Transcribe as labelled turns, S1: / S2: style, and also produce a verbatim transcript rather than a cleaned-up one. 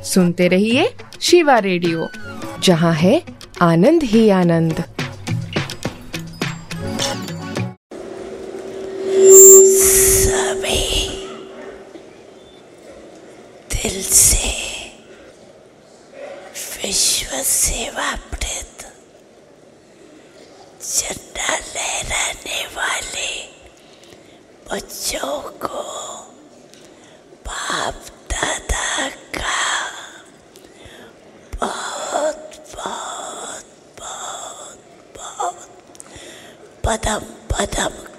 S1: सुनते रहिए शिवा रेडियो, जहाँ है आनंद ही आनंद।
S2: सभी दिल से विश्व सेवा प्रद झंडा लहराने वाले बच्चों को बाप दादा का बहुत बहुत बहुत पदम पदम